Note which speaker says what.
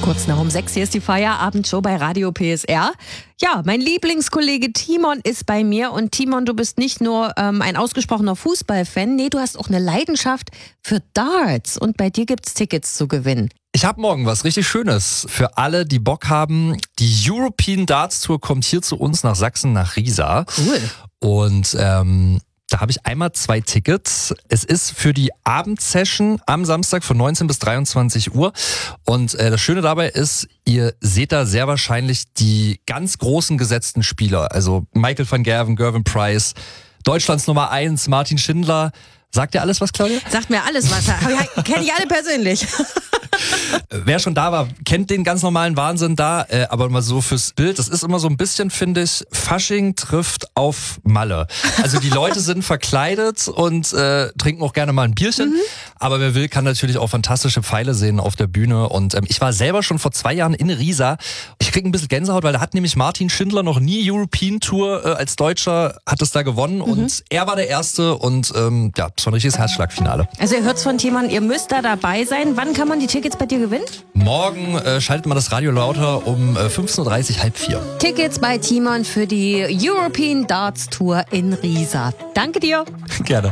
Speaker 1: Kurz nach um 6, hier ist die Feierabendshow bei Radio PSR. Ja, mein Lieblingskollege Timon ist bei mir. Und Timon, du bist nicht nur ein ausgesprochener Fußballfan, nee, du hast auch eine Leidenschaft für Darts. Und bei dir gibt's Tickets zu gewinnen.
Speaker 2: Ich habe morgen was richtig Schönes für alle, die Bock haben. Die European Darts Tour kommt hier zu uns nach Sachsen, nach Riesa.
Speaker 1: Cool.
Speaker 2: Und da habe ich einmal 2 Tickets. Es ist für die Abendsession am Samstag von 19 bis 23 Uhr. Und das Schöne dabei ist, ihr seht da sehr wahrscheinlich die ganz großen gesetzten Spieler. Also Michael van Gerwen, Gervin Price, Deutschlands Nummer 1, Martin Schindler. Sagt dir alles was, Claudia?
Speaker 1: Sagt mir alles was. Kenne ich alle persönlich.
Speaker 2: Wer schon da war, kennt den ganz normalen Wahnsinn da, aber mal so fürs Bild, das ist immer so ein bisschen, finde ich, Fasching trifft auf Malle. Also die Leute sind verkleidet und trinken auch gerne mal ein Bierchen, aber wer will, kann natürlich auch fantastische Pfeile sehen auf der Bühne. Und ich war selber schon vor 2 Jahren in Riesa. Ich krieg ein bisschen Gänsehaut, weil da hat nämlich Martin Schindler noch nie European Tour als Deutscher, hat es da gewonnen und er war der Erste und ja, das war ein richtiges Herzschlagfinale.
Speaker 1: Also ihr hört's von Timon, ihr müsst da dabei sein. Wann kann man die Tickets bei dir gewinnen?
Speaker 2: Morgen schaltet man das Radio lauter um 15.30 Uhr, 3:30.
Speaker 1: Tickets bei Timon für die European Darts Tour in Riesa. Danke dir.
Speaker 2: Gerne.